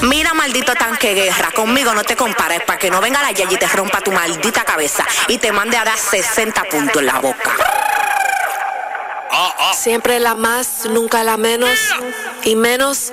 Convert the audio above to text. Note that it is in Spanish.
Mira, maldito tanque guerra, conmigo no te compares para que no venga la Yayi y te rompa tu maldita cabeza y te mande a dar 60 puntos en la boca. Siempre la más, nunca la menos, y menos